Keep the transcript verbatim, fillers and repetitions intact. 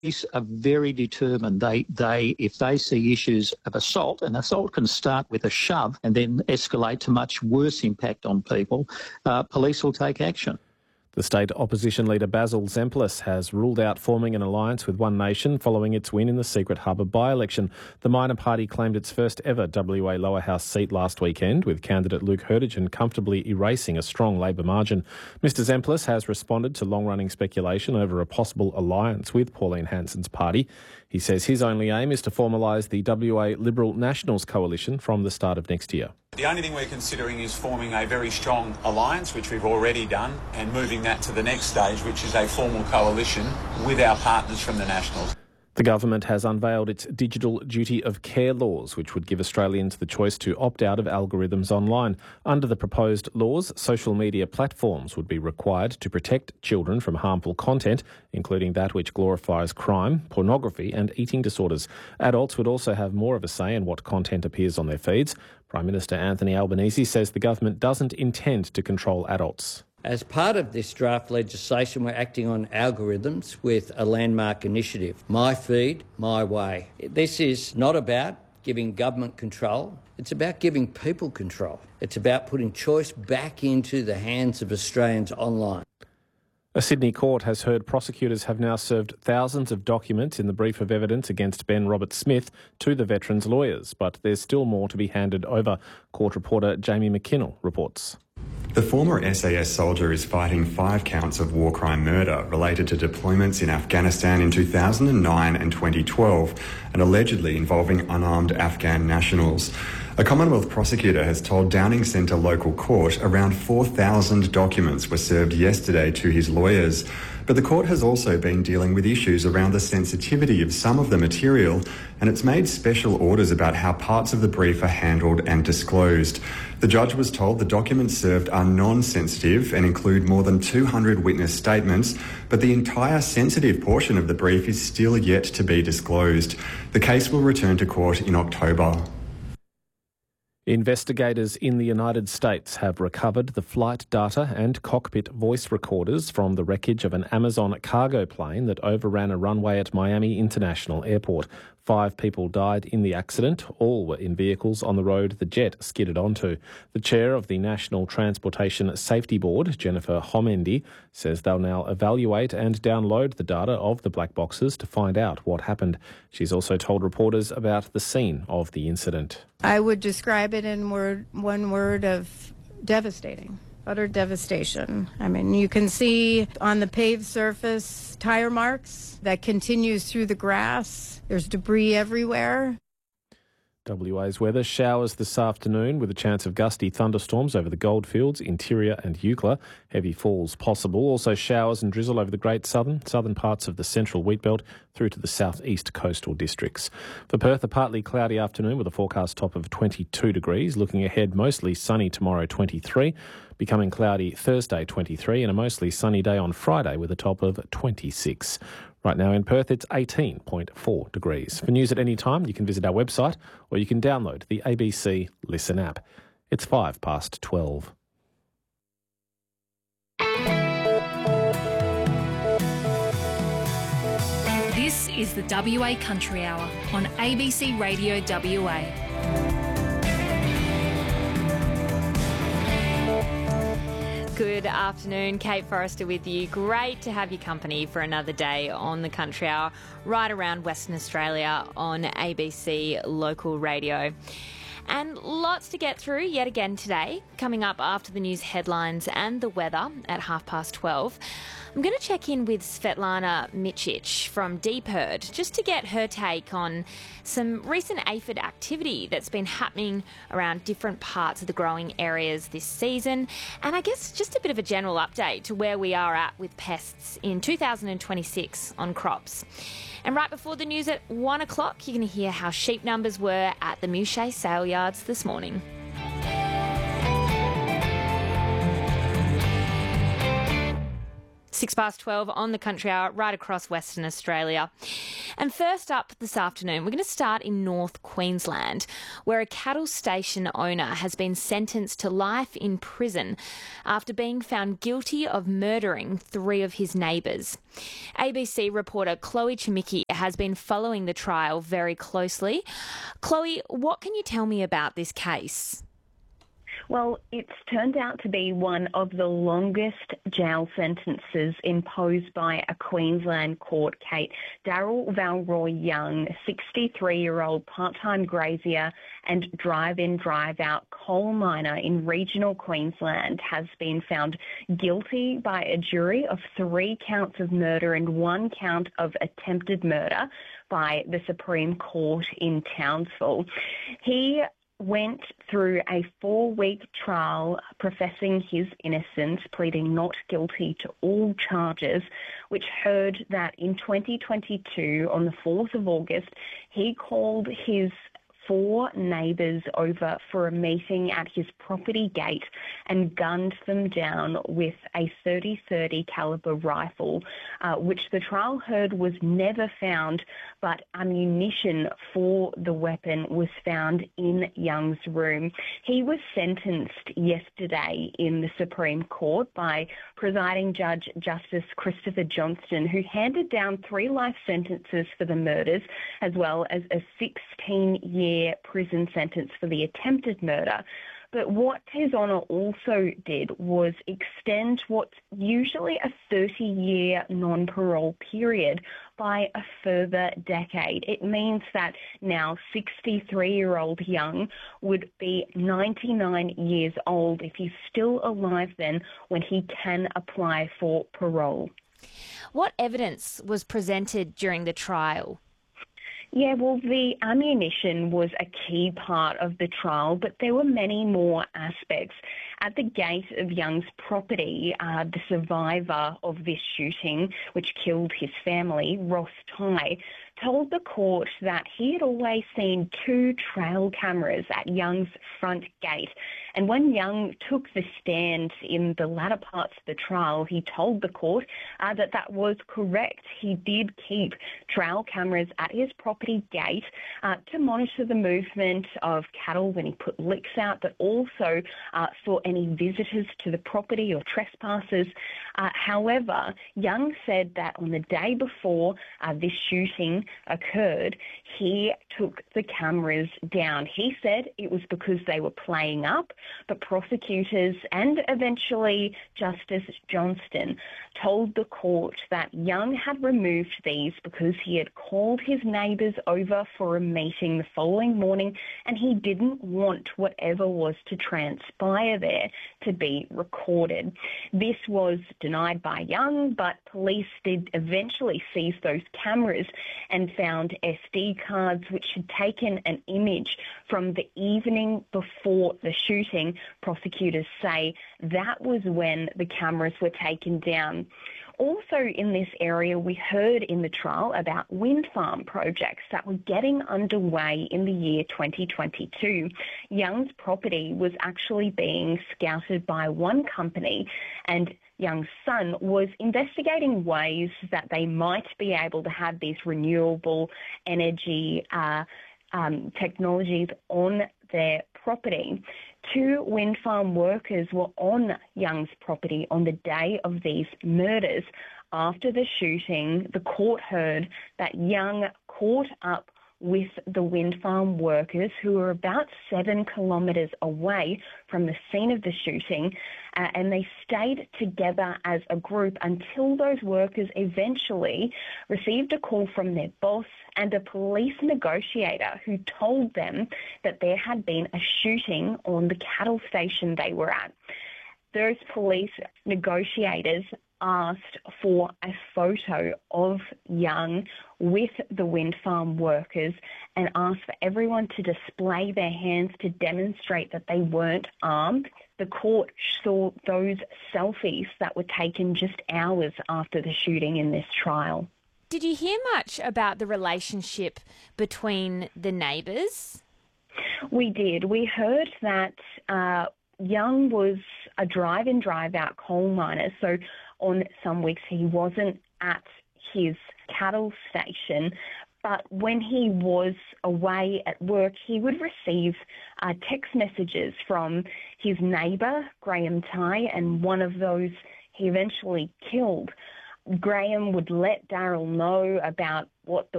Police are very determined. They, they, if they see issues of assault, and assault can start with a shove and then escalate to much worse impact on people, uh, police will take action. The state opposition leader Basil Zempilas has ruled out forming an alliance with One Nation following its win in the Secret Harbour by-election. The minor party claimed its first ever W A lower house seat last weekend, with candidate Luke Hurdigen comfortably erasing a strong Labor margin. Mister Zempilas has responded to long-running speculation over a possible alliance with Pauline Hanson's party. He says his only aim is to formalise the W A Liberal Nationals coalition from the start of next year. The only thing we're considering is forming a very strong alliance, which we've already done, and moving that to the next stage, which is a formal coalition with our partners from the Nationals. The government has unveiled its digital duty of care laws, which would give Australians the choice to opt out of algorithms online. Under the proposed laws, social media platforms would be required to protect children from harmful content, including that which glorifies crime, pornography and eating disorders. Adults would also have more of a say in what content appears on their feeds. Prime Minister Anthony Albanese says the government doesn't intend to control adults. As part of this draft legislation, we're acting on algorithms with a landmark initiative, My Feed, My Way. This is not about giving government control, it's about giving people control. It's about putting choice back into the hands of Australians online. A Sydney court has heard prosecutors have now served thousands of documents in the brief of evidence against Ben Roberts-Smith to the veterans' lawyers, but there's still more to be handed over. Court reporter Jamie McKinnell reports. The former S A S soldier is fighting five counts of war crime murder related to deployments in Afghanistan in two thousand nine and twenty twelve, and allegedly involving unarmed Afghan nationals. A Commonwealth prosecutor has told Downing Centre local court around four thousand documents were served yesterday to his lawyers. But the court has also been dealing with issues around the sensitivity of some of the material, and it's made special orders about how parts of the brief are handled and disclosed. The judge was told the documents served are non-sensitive and include more than two hundred witness statements, but the entire sensitive portion of the brief is still yet to be disclosed. The case will return to court in October. Investigators in the United States have recovered the flight data and cockpit voice recorders from the wreckage of an Amazon cargo plane that overran a runway at Miami International Airport. Five people died in the accident. All were in vehicles on the road the jet skidded onto. The chair of the National Transportation Safety Board, Jennifer Homendy, says they'll now evaluate and download the data of the black boxes to find out what happened. She's also told reporters about the scene of the incident. I would describe it in word, one word of devastating. Utter devastation. I mean, you can see on the paved surface tire marks that continues through the grass. There's debris everywhere. W A's weather: showers this afternoon with a chance of gusty thunderstorms over the Goldfields, Interior and Eucla. Heavy falls possible. Also showers and drizzle over the Great Southern, southern parts of the central Wheatbelt through to the southeast coastal districts. For Perth, a partly cloudy afternoon with a forecast top of twenty-two degrees. Looking ahead, mostly sunny tomorrow, twenty-three. Becoming cloudy Thursday, twenty-three, and a mostly sunny day on Friday with a top of twenty-six. Right now in Perth, it's eighteen point four degrees. For news at any time, you can visit our website or you can download the A B C Listen app. It's five past twelve. This is the W A Country Hour on A B C Radio W A. Good afternoon, Kate Forrester with you. Great to have your company for another day on the Country Hour, right around Western Australia on A B C Local Radio. And lots to get through yet again today, coming up after the news headlines and the weather at half past twelve. I'm going to check in with Svetlana Michich from Deep Herd just to get her take on some recent aphid activity that's been happening around different parts of the growing areas this season. And I guess just a bit of a general update to where we are at with pests in two thousand twenty-six on crops. And right before the news at one o'clock, you're going to hear how sheep numbers were at the Mouchet sale yards this morning. Six past twelve on the Country Hour, right across Western Australia. And first up this afternoon, we're going to start in North Queensland, where a cattle station owner has been sentenced to life in prison after being found guilty of murdering three of his neighbours. A B C reporter Chloe Chimicki has been following the trial very closely. Chloe, what can you tell me about this case? Well, it's turned out to be one of the longest jail sentences imposed by a Queensland court, Kate. Daryl Valroy Young, sixty-three-year-old part-time grazier and drive-in, drive-out coal miner in regional Queensland, has been found guilty by a jury of three counts of murder and one count of attempted murder by the Supreme Court in Townsville. He went through a four-week trial professing his innocence, pleading not guilty to all charges, which heard that in twenty twenty-two, on the fourth of August, he called his four neighbours over for a meeting at his property gate and gunned them down with a thirty thirty caliber rifle, uh, which the trial heard was never found, but ammunition for the weapon was found in Young's room. He was sentenced yesterday in the Supreme Court by presiding Judge Justice Christopher Johnston, who handed down three life sentences for the murders, as well as a sixteen-year prison sentence for the attempted murder. But what His Honour also did was extend what's usually a thirty-year non-parole period by a further decade. It means that now sixty-three-year-old Young would be ninety-nine years old if he's still alive then when he can apply for parole. What evidence was presented during the trial? Yeah, well, the ammunition was a key part of the trial, but there were many more aspects. At the gate of Young's property, uh, the survivor of this shooting, which killed his family, Ross Tighe, told the court that he had always seen two trail cameras at Young's front gate. And when Young took the stand in the latter parts of the trial, he told the court uh, that that was correct. He did keep trail cameras at his property gate uh, to monitor the movement of cattle when he put licks out, but also uh, for any visitors to the property or trespassers. Uh, however, Young said that on the day before uh, this shooting occurred, he took the cameras down. He said it was because they were playing up, but prosecutors and eventually Justice Johnston told the court that Young had removed these because he had called his neighbours over for a meeting the following morning and he didn't want whatever was to transpire there to be recorded. This was denied by Young, but police did eventually seize those cameras and found S D cards which had taken an image from the evening before the shooting. Prosecutors say that was when the cameras were taken down. Also in this area, we heard in the trial about wind farm projects that were getting underway in the year twenty twenty-two. Young's property was actually being scouted by one company, and Young's son was investigating ways that they might be able to have these renewable energy uh, um, technologies on their property. Two wind farm workers were on Young's property on the day of these murders. After the shooting, the court heard that Young caught up with the wind farm workers who were about seven kilometres away from the scene of the shooting, uh, and they stayed together as a group until those workers eventually received a call from their boss and a police negotiator who told them that there had been a shooting on the cattle station they were at. Those police negotiators asked for a photo of Young with the wind farm workers and asked for everyone to display their hands to demonstrate that they weren't armed. The court saw those selfies that were taken just hours after the shooting in this trial. Did you hear much about the relationship between the neighbours? We did. We heard that uh, Young was a drive-in, drive-out coal miner, so On some weeks he wasn't at his cattle station, but when he was away at work, he would receive uh, text messages from his neighbour, Graham Tighe, and one of those he eventually killed. Graham would let Daryl know about what the